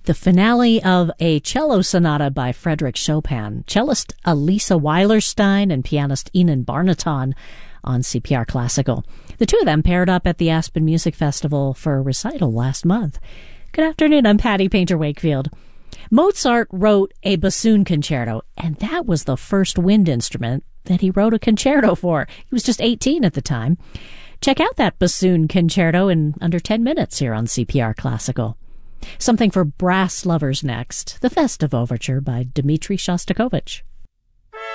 The finale of a cello sonata by Frédéric Chopin, cellist Elisa Weilerstein and pianist Enon Barnaton on CPR Classical. The two of them paired up at the Aspen Music Festival for a recital last month. Good afternoon, I'm Patty Painter-Wakefield. Mozart wrote a bassoon concerto, and that was the first wind instrument that he wrote a concerto for. He was just 18 at the time. Check out that bassoon concerto in under 10 minutes here on CPR Classical. Something for brass lovers next, the Festive Overture by Dmitri Shostakovich.